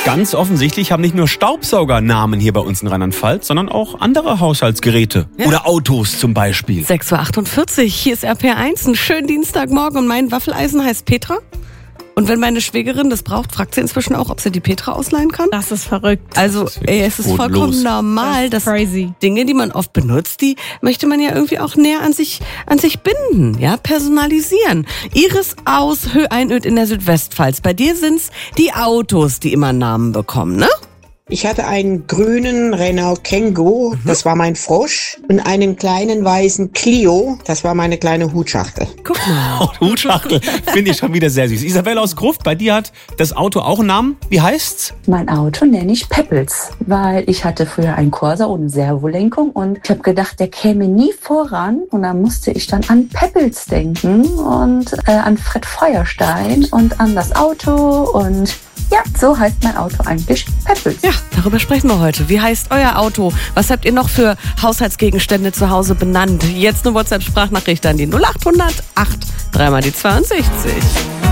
Ganz offensichtlich haben nicht nur Staubsauger Namen hier bei uns in Rheinland-Pfalz, sondern auch andere Haushaltsgeräte. Ja. Oder Autos zum Beispiel. 6.48 Uhr, hier ist RPR1, einen schönen Dienstagmorgen und mein Waffeleisen heißt Petra. Und wenn meine Schwägerin das braucht, fragt sie inzwischen auch, ob sie die Petra ausleihen kann. Das ist verrückt. Also, es ist vollkommen normal, dass Dinge, die man oft benutzt, die möchte man ja irgendwie auch näher an sich binden, ja, personalisieren. Iris aus Höh-Einöd in der Südwestpfalz. Bei dir sind's die Autos, die immer Namen bekommen, ne? Ich hatte einen grünen Renault Kangoo, das war mein Frosch, und einen kleinen weißen Clio, das war meine kleine Hutschachtel. Guck mal. Hutschachtel, finde ich schon wieder sehr süß. Isabel aus Gruft, bei dir hat das Auto auch einen Namen. Wie heißt's? Mein Auto nenne ich Peppels, weil ich hatte früher einen Corsa ohne Servolenkung und ich habe gedacht, der käme nie voran und dann musste ich dann an Peppels denken und an Fred Feuerstein und an das Auto und ja, so heißt mein Auto eigentlich Peppels. Ja, darüber sprechen wir heute. Wie heißt euer Auto? Was habt ihr noch für Haushaltsgegenstände zu Hause benannt? Jetzt eine WhatsApp-Sprachnachricht an die 0800 8 3 mal die 62.